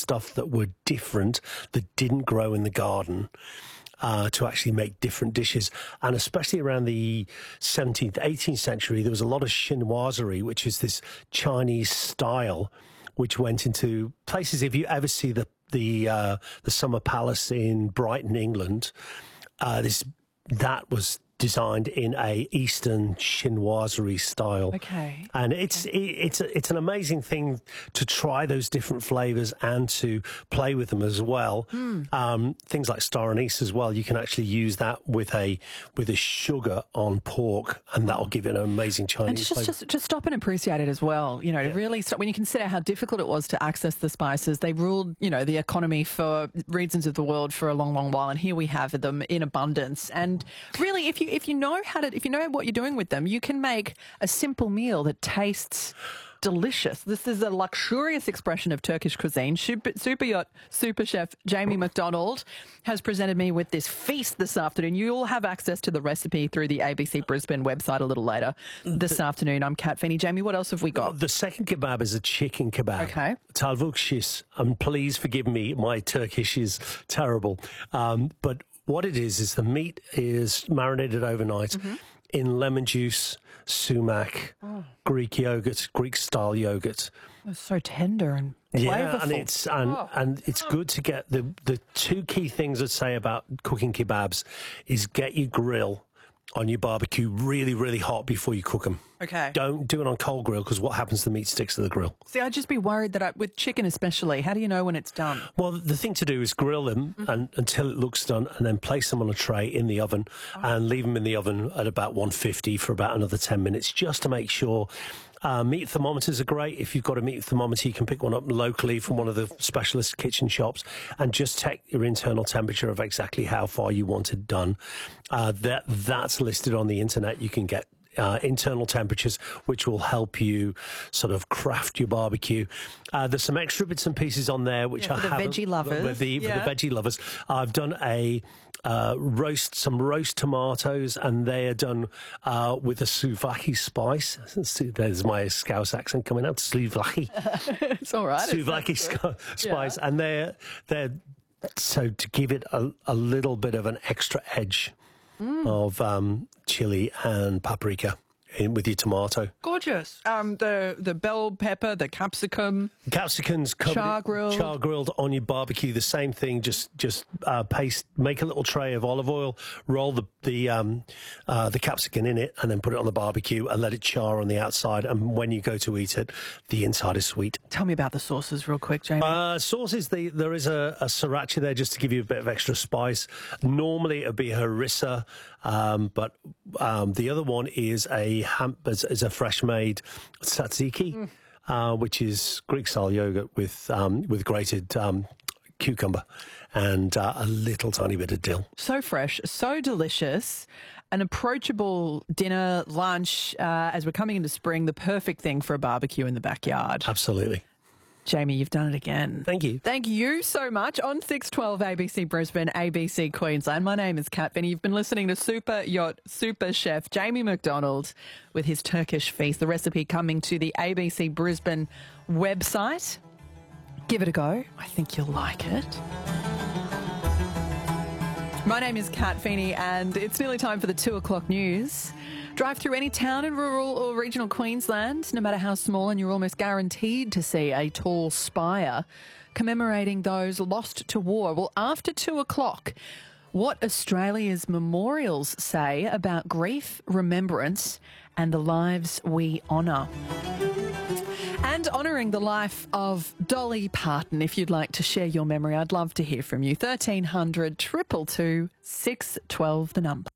stuff that were different, that didn't grow in the garden, to actually make different dishes. And especially around the 17th, 18th century, there was a lot of chinoiserie, which is this Chinese style, which went into places. If you ever see the Summer Palace in Brighton, England, that was designed in a Eastern chinoiserie style. Okay. And it's an amazing thing to try those different flavors and to play with them as well. Things like star anise as well. You can actually use that with a sugar on pork, and that'll give it an amazing Chinese flavor. And just stop and appreciate it as well. You know, to really stop, when you consider how difficult it was to access the spices, they ruled, you know, the economy for regions of the world for a long, long while, and here we have them in abundance. And really, if you know what you're doing with them, you can make a simple meal that tastes delicious. This is a luxurious expression of Turkish cuisine. Super yacht, super chef Jamie McDonald has presented me with this feast this afternoon. You'll have access to the recipe through the ABC Brisbane website a little later this afternoon. I'm Kat Feeney. Jamie, what else have we got? The second kebab is a chicken kebab. Okay. Tavuk shis. And please forgive me, my Turkish is terrible. But what it is the meat is marinated overnight in lemon juice, sumac, Greek yogurt, Greek-style yogurt. It's so tender and flavorful. Yeah, and it's good to get the two key things I'd say about cooking kebabs is get your grill on your barbecue really, really hot before you cook them. Okay. Don't do it on cold grill, because what happens, the meat sticks to the grill. See, I'd just be worried that with chicken especially, how do you know when it's done? Well, the thing to do is grill them until it looks done, and then place them on a tray in the oven and leave them in the oven at about 150 for about another 10 minutes, just to make sure. Meat thermometers are great. If you've got a meat thermometer, you can pick one up locally from one of the specialist kitchen shops and just check your internal temperature of exactly how far you want it done. That's listed on the internet. You can get internal temperatures, which will help you sort of craft your barbecue. There's some extra bits and pieces on there, which I have. For the veggie lovers. For the veggie lovers. I've done some roast tomatoes, and they are done with a souvlaki spice. There's my Scouse accent coming out. Souvlaki. It's all right. Souvlaki spice. And they're so to give it a little bit of an extra edge of chili and paprika with your tomato. Gorgeous. The bell pepper, the capsicum. Capsicum's char grilled on your barbecue. The same thing. Just make a little tray of olive oil, roll the capsicum in it, and then put it on the barbecue and let it char on the outside. And when you go to eat it, the inside is sweet. Tell me about the sauces real quick, Jamie. Sauces, there is a sriracha there just to give you a bit of extra spice. Normally it would be harissa, but the other one is a fresh made tzatziki, which is Greek style yogurt with grated cucumber and a little tiny bit of dill. So fresh, so delicious. An approachable dinner, lunch, as we're coming into spring, the perfect thing for a barbecue in the backyard. Absolutely. Jamie, you've done it again. Thank you. Thank you so much. On 612 ABC Brisbane, ABC Queensland. My name is Kat Feeney. You've been listening to super yacht, super chef Jamie McDonald with his Turkish feast. The recipe coming to the ABC Brisbane website. Give it a go. I think you'll like it. My name is Kat Feeney, and it's nearly time for the 2 o'clock news. Drive through any town in rural or regional Queensland, no matter how small, and you're almost guaranteed to see a tall spire commemorating those lost to war. Well, after 2 o'clock, what Australia's memorials say about grief, remembrance, and the lives we honour. And honouring the life of Dolly Parton. If you'd like to share your memory, I'd love to hear from you. 1300 222 612, the number.